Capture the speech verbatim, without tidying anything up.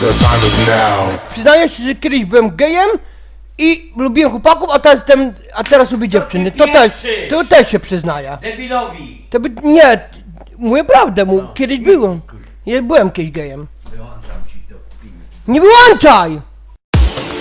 The time is now. Przyznaję się, że kiedyś byłem gejem i lubiłem chłopaków, a teraz jestem, a teraz lubię dziewczyny. To też, to też się przyznaję. Debilowi! To by, nie, mówię prawdę, mu, kiedyś byłem. Ja byłem kiedyś gejem. Wyłączam ci to w filmie. Nie wyłączaj!